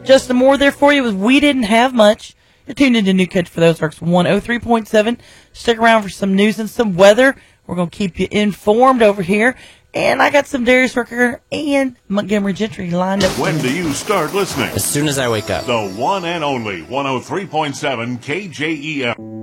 Justin Moore there for you with We Didn't Have Much. You're tuned into New Country for the Ozarks 103.7. Stick around for some news and some weather. We're going to keep you informed over here. And I got some Darius Rucker and Montgomery Gentry lined up. When do you start listening? As soon as I wake up. The one and only 103.7 KJEL.